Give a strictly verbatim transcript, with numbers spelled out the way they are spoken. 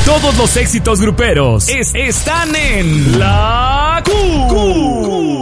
Todos los éxitos gruperos es- están en La Q. Q.